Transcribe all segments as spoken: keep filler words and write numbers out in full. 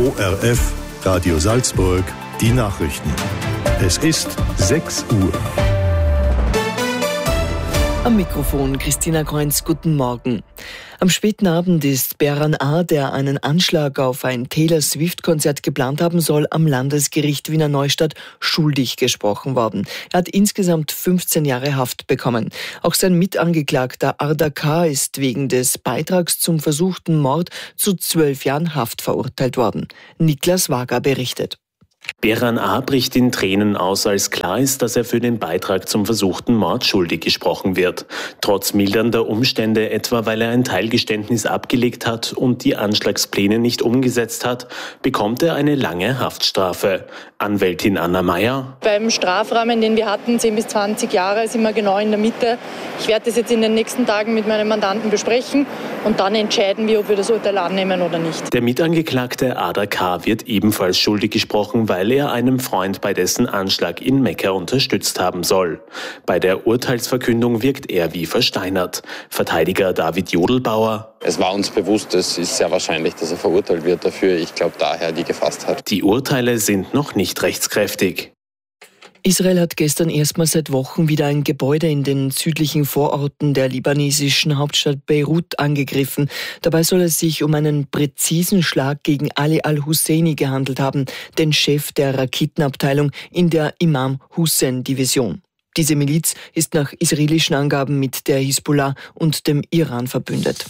O R F, Radio Salzburg, die Nachrichten. Es ist sechs Uhr. Am Mikrofon Christina Kreunz, guten Morgen. Am späten Abend ist Beran A., der einen Anschlag auf ein Taylor Swift-Konzert geplant haben soll, am Landesgericht Wiener Neustadt schuldig gesprochen worden. Er hat insgesamt fünfzehn Jahre Haft bekommen. Auch sein Mitangeklagter Arda K. ist wegen des Beitrags zum versuchten Mord zu zwölf Jahren Haft verurteilt worden. Niklas Wager berichtet. Beran A. bricht in Tränen aus, als klar ist, dass er für den Beitrag zum versuchten Mord schuldig gesprochen wird. Trotz mildernder Umstände, etwa weil er ein Teilgeständnis abgelegt hat und die Anschlagspläne nicht umgesetzt hat, bekommt er eine lange Haftstrafe. Anwältin Anna Meyer. Beim Strafrahmen, den wir hatten, zehn bis zwanzig Jahre, sind wir genau in der Mitte. Ich werde das jetzt in den nächsten Tagen mit meinem Mandanten besprechen und dann entscheiden wir, ob wir das Urteil annehmen oder nicht. Der Mitangeklagte Arda K. wird ebenfalls schuldig gesprochen, weil er einem Freund bei dessen Anschlag in Mekka unterstützt haben soll. Bei der Urteilsverkündung wirkt er wie versteinert. Verteidiger David Jodelbauer. Es war uns bewusst, es ist sehr wahrscheinlich, dass er verurteilt wird dafür. Ich glaube daher die gefasst hat. Die Urteile sind noch nicht rechtskräftig. Israel hat gestern erstmals seit Wochen wieder ein Gebäude in den südlichen Vororten der libanesischen Hauptstadt Beirut angegriffen. Dabei soll es sich um einen präzisen Schlag gegen Ali al-Husseini gehandelt haben, den Chef der Raketenabteilung in der Imam-Hussein-Division. Diese Miliz ist nach israelischen Angaben mit der Hisbollah und dem Iran verbündet.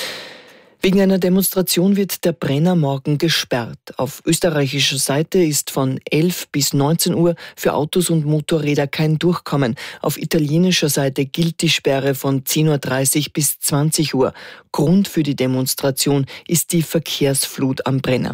Wegen einer Demonstration wird der Brenner morgen gesperrt. Auf österreichischer Seite ist von elf bis neunzehn Uhr für Autos und Motorräder kein Durchkommen. Auf italienischer Seite gilt die Sperre von zehn Uhr dreißig bis zwanzig Uhr. Grund für die Demonstration ist die Verkehrsflut am Brenner.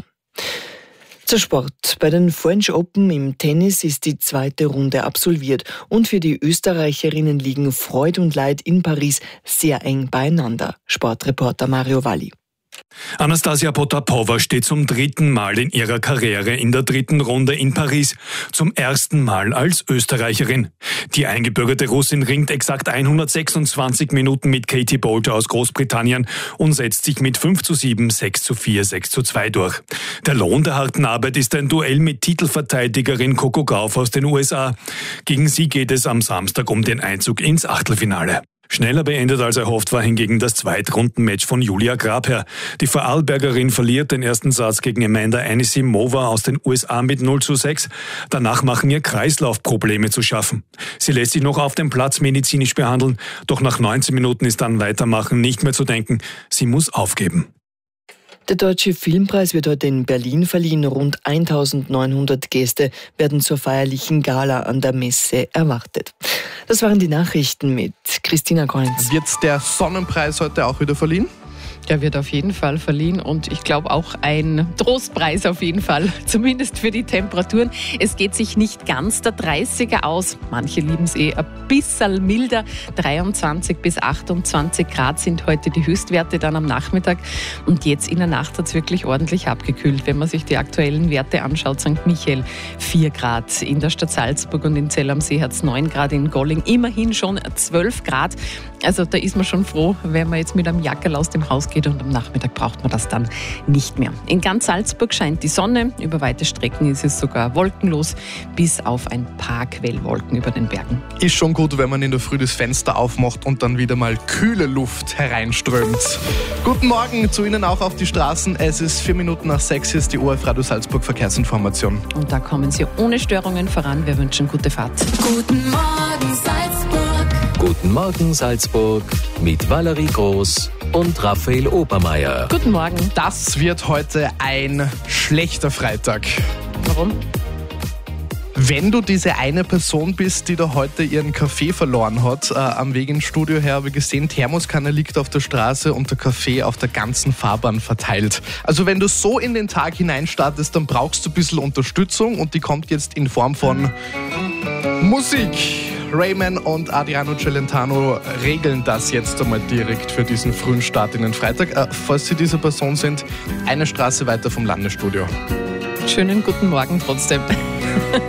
Zur Sport. Bei den French Open im Tennis ist die zweite Runde absolviert und für die Österreicherinnen liegen Freud und Leid in Paris sehr eng beieinander. Sportreporter Mario Valli. Anastasia Potapova steht zum dritten Mal in ihrer Karriere in der dritten Runde in Paris, zum ersten Mal als Österreicherin. Die eingebürgerte Russin ringt exakt hundertsechsundzwanzig Minuten mit Katie Boulter aus Großbritannien und setzt sich mit fünf zu sieben, sechs zu vier, sechs zu zwei durch. Der Lohn der harten Arbeit ist ein Duell mit Titelverteidigerin Coco Gauff aus den U S A. Gegen sie geht es am Samstag um den Einzug ins Achtelfinale. Schneller beendet als erhofft war hingegen das Zweitrundenmatch von Julia Grabherr. Die Vorarlbergerin verliert den ersten Satz gegen Amanda Anisimova aus den U S A mit null zu sechs. Danach machen ihr Kreislaufprobleme zu schaffen. Sie lässt sich noch auf dem Platz medizinisch behandeln, doch nach neunzehn Minuten ist an Weitermachen nicht mehr zu denken. Sie muss aufgeben. Der Deutsche Filmpreis wird heute in Berlin verliehen. Rund eintausendneunhundert Gäste werden zur feierlichen Gala an der Messe erwartet. Das waren die Nachrichten mit Christina Kreunz. Wird der Sonnenpreis heute auch wieder verliehen? Der wird auf jeden Fall verliehen und ich glaube auch ein Trostpreis auf jeden Fall, zumindest für die Temperaturen. Es geht sich nicht ganz der dreißiger aus, manche lieben es eh ein bisschen milder. dreiundzwanzig bis achtundzwanzig Grad sind heute die Höchstwerte dann am Nachmittag und jetzt in der Nacht hat es wirklich ordentlich abgekühlt. Wenn man sich die aktuellen Werte anschaut, Sankt Michael vier Grad, in der Stadt Salzburg und in Zell am See hat es neun Grad, in Golling immerhin schon zwölf Grad. Also da ist man schon froh, wenn man jetzt mit einem Jackerl aus dem Haus geht und am Nachmittag braucht man das dann nicht mehr. In ganz Salzburg scheint die Sonne, über weite Strecken ist es sogar wolkenlos, bis auf ein paar Quellwolken über den Bergen. Ist schon gut, wenn man in der Früh das Fenster aufmacht und dann wieder mal kühle Luft hereinströmt. Guten Morgen zu Ihnen auch auf die Straßen. Es ist vier Minuten nach sechs, hier ist die O R F Radio Salzburg Verkehrsinformation. Und da kommen Sie ohne Störungen voran. Wir wünschen gute Fahrt. Guten Morgen Salzburg. Guten Morgen Salzburg mit Valerie Groß und Raphael Obermeier. Guten Morgen. Das wird heute ein schlechter Freitag. Warum? Wenn du diese eine Person bist, die da heute ihren Kaffee verloren hat, äh, am Weg ins Studio her habe ich gesehen, Thermoskanne liegt auf der Straße und der Kaffee auf der ganzen Fahrbahn verteilt. Also wenn du so in den Tag hineinstartest, dann brauchst du ein bisschen Unterstützung und die kommt jetzt in Form von Musik. Rayman und Adriano Celentano regeln das jetzt einmal direkt für diesen frühen Start in den Freitag. Äh, falls Sie diese Person sind, eine Straße weiter vom Landesstudio. Schönen guten Morgen trotzdem.